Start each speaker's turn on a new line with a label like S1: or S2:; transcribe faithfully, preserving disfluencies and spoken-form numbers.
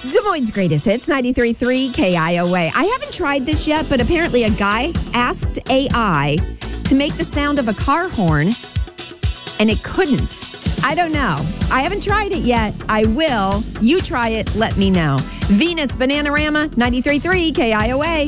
S1: Des Moines' greatest hits, ninety-three point three K I O A. I haven't tried this yet, but apparently a guy asked A I to make the sound of a car horn, and it couldn't. I don't know. I haven't tried it yet. I will. You try it. Let me know. Venus Bananarama, ninety-three point three K I O A.